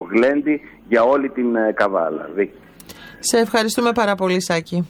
γλέντι για όλη την Καβάλα. Σε ευχαριστούμε πάρα πολύ, Σάκη.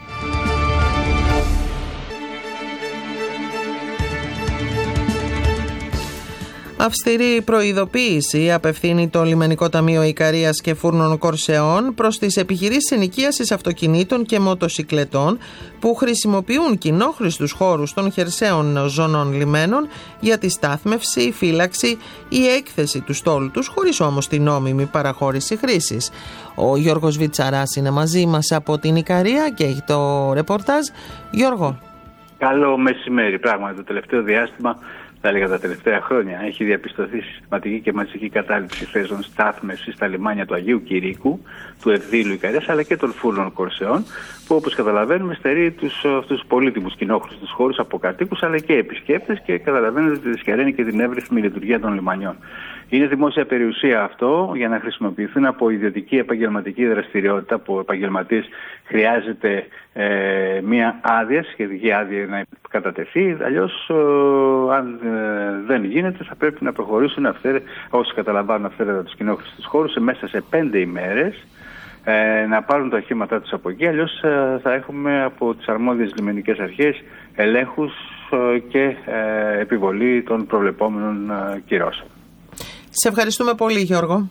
Αυστηρή προειδοποίηση απευθύνει το Λιμενικό Ταμείο Ικαρίας και Φούρνων Κορσεών προς τις επιχειρήσεις ενοικίασης αυτοκινήτων και μοτοσικλετών που χρησιμοποιούν κοινόχρηστους χώρους των χερσαίων ζωνών λιμένων για τη στάθμευση, φύλαξη ή έκθεση του στόλου τους, χωρίς όμως την νόμιμη παραχώρηση χρήσης. Ο Γιώργος Βιτσαράς είναι μαζί μας από την Ικαρία και έχει το ρεπορτάζ. Γιώργο. Καλό μεσημέρι. Πράγματι, το τελευταίο διάστημα, θα έλεγα τα τελευταία χρόνια, έχει διαπιστωθεί συστηματική και μαζική κατάληψη θέσεων στάθμευσης στα λιμάνια του Αγίου Κηρύκου, του Ευδήλου Ικαρίας, αλλά και των Φούρνων Κορσεών, που όπως καταλαβαίνουμε στερεί αυτούς τους πολύτιμους κοινόχρηστους χώρους από κατοίκους αλλά και επισκέπτες, και καταλαβαίνετε ότι δυσκεραίνει και την εύρυθμη λειτουργία των λιμανιών. Είναι δημόσια περιουσία αυτό για να χρησιμοποιηθούν από ιδιωτική επαγγελματική δραστηριότητα, που ο επαγγελματής χρειάζεται μία άδεια, σχετική άδεια να κατατεθεί. Αλλιώς, αν δεν γίνεται, θα πρέπει να προχωρήσουν όσοι καταλαμβάνουν αυθαίρετα τους κοινόχρηστους χώρους μέσα σε 5 ημέρες να πάρουν τα οχήματά τους από εκεί. Αλλιώς θα έχουμε από τις αρμόδιες λιμενικές αρχές ελέγχους και επιβολή των προβλεπόμενων κυρώσεων. Σε ευχαριστούμε πολύ, Γιώργο.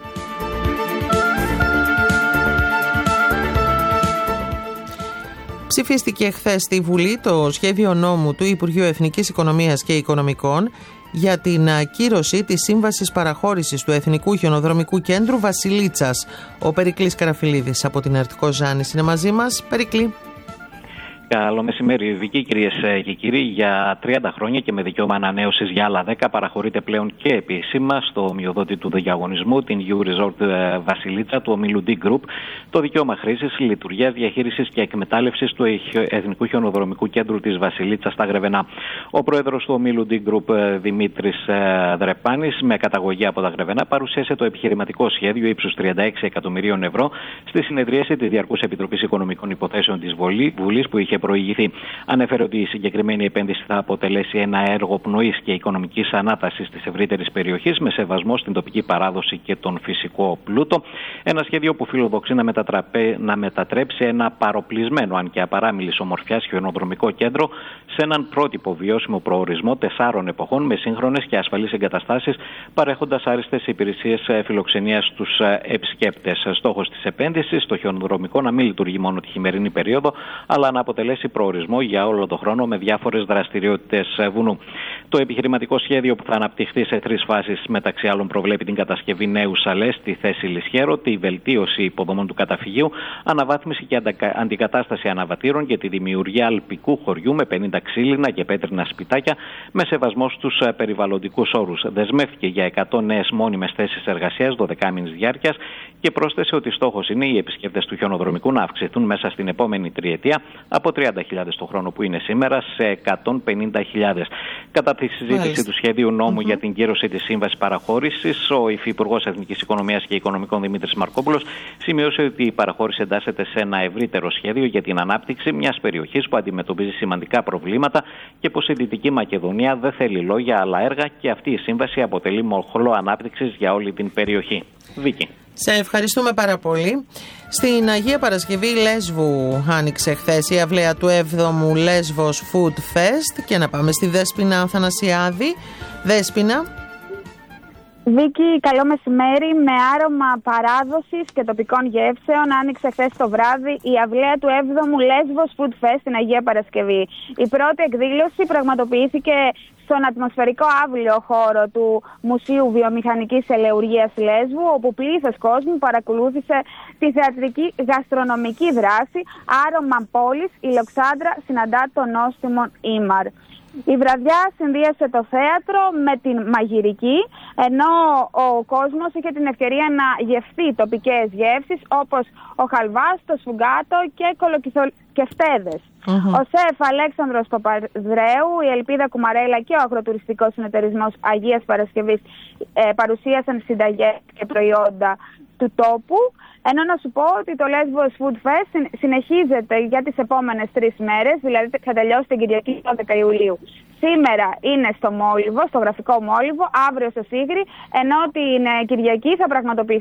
Ψηφίστηκε χθες στη Βουλή το σχέδιο νόμου του Υπουργείου Εθνικής Οικονομίας και Οικονομικών για την ακύρωση της σύμβασης παραχώρησης του Εθνικού Χιονοδρομικού Κέντρου Βασιλίτσας. Ο Περικλής Καραφιλίδης από την Αρτικό Ζάνης είναι μαζί μας. Περικλή. Καλό μεσημέρι, Βίκη, κυρίες και κύριοι. Για 30 χρόνια και με δικαίωμα ανανέωσης για άλλα 10 παραχωρείται πλέον και επίσημα στο ομοιοδότη του διαγωνισμού, την U Resort Βασιλίτσα του ομίλου D Group, το δικαίωμα χρήσης, λειτουργίας, διαχείρισης και εκμετάλλευσης του Εθνικού Χιονοδρομικού Κέντρου της Βασιλίτσας στα Γρεβενά. Ο πρόεδρος του ομίλου D Group, Δημήτρης Δρεπάνης, με καταγωγή από τα Γρεβενά, παρουσίασε το επιχειρηματικό σχέδιο ύψους 36 εκατομμυρίων ευρώ στη συνεδρίαση της Διαρκούς Επιτροπής Οικονομικών Υποθέσεων της Βουλής, που είχε προηγηθεί. Ανέφερε ότι η συγκεκριμένη επένδυση θα αποτελέσει ένα έργο πνοής και οικονομικής ανάτασης της ευρύτερης περιοχής με σεβασμό στην τοπική παράδοση και τον φυσικό πλούτο. Ένα σχέδιο που φιλοδοξεί να μετατρέψει ένα παροπλισμένο, αν και απαράμιλης ομορφιάς, χιονοδρομικό κέντρο σε έναν πρότυπο βιώσιμο προορισμό 4 εποχών με σύγχρονες και ασφαλείς εγκαταστάσεις, παρέχοντας άριστες υπηρεσίες φιλοξενίας στους επισκέπτες. Στόχος της επένδυσης, το χιονοδρομικό να μην λειτουργεί μόνο τη χειμερινή περίοδο, αλλά να αποτελέσει προορισμό για όλο τον χρόνο με διάφορες δραστηριότητες βουνού. Το επιχειρηματικό σχέδιο, που θα αναπτυχθεί σε 3 φάσεις, μεταξύ άλλων προβλέπει την κατασκευή νέου σαλέ στη θέση Λισχέρο, τη βελτίωση υποδομών του καταφυγίου, αναβάθμιση και αντικατάσταση αναβατήρων και τη δημιουργία αλπικού χωριού με 50 ξύλινα και πέτρινα σπιτάκια με σεβασμό στους περιβαλλοντικούς όρους. Δεσμεύτηκε για 100 νέες μόνιμες θέσεις εργασίας 12 μήνες διάρκειας και πρόσθεσε ότι στόχος είναι οι επισκέπτες του χιονοδρομικού να αυξηθούν μέσα στην επόμενη τριετία από 30.000 το χρόνο που είναι σήμερα σε 150.000. Κατά τη συζήτηση του σχεδίου νόμου για την κύρωση της σύμβασης παραχώρησης, ο Υφυπουργός Εθνικής Οικονομίας και Οικονομικών Δημήτρης Μαρκόπουλος σημείωσε ότι η παραχώρηση εντάσσεται σε ένα ευρύτερο σχέδιο για την ανάπτυξη μιας περιοχής που αντιμετωπίζει σημαντικά προβλήματα και πως η Δυτική Μακεδονία δεν θέλει λόγια αλλά έργα, και αυτή η σύμβαση αποτελεί μοχλό ανάπτυξης για όλη την περιοχή. Βίκη. Σε ευχαριστούμε πάρα πολύ. Στην Αγία Παρασκευή Λέσβου άνοιξε χθες η αυλαία του 7ου Lesvos Food Fest, και να πάμε στη Δέσποινα Αθανασιάδη. Δέσποινα. Βίκη, καλό μεσημέρι. Με άρωμα παράδοσης και τοπικών γεύσεων άνοιξε χθες το βράδυ η αυλαία του 7ου Lesvos Food Fest στην Αγία Παρασκευή. Η πρώτη εκδήλωση πραγματοποιήθηκε στον ατμοσφαιρικό αύλιο χώρο του Μουσείου Βιομηχανικής Ελεουργίας Λέσβου, όπου πλήθος κόσμου παρακολούθησε τη θεατρική γαστρονομική δράση «Άρωμα πόλης, η Λοξάνδρα συναντά τον νόστιμον Ήμαρ». Η βραδιά συνδύασε το θέατρο με την μαγειρική, ενώ ο κόσμος είχε την ευκαιρία να γευθεί τοπικές γεύσεις όπως ο χαλβάς, το σφουγγάτο και κολοκυθοσκεφτέδες. Ο ΣΕΦ Αλέξανδρος Παπαδρέου, η Ελπίδα Κουμαρέλα και ο Αγροτουριστικός Συνεταιρισμός Αγίας Παρασκευής παρουσίασαν συνταγές και προϊόντα του τόπου. Ενώ να σου πω ότι το Lesvos Food Fest συνεχίζεται για τις επόμενες 3 μέρες, δηλαδή θα τελειώσει την Κυριακή 12 Ιουλίου. Σήμερα είναι στο Μόλιβο, στο γραφικό Μόλιβο, αύριο στο Σίγρη, ενώ την Κυριακή θα πραγματοποιηθεί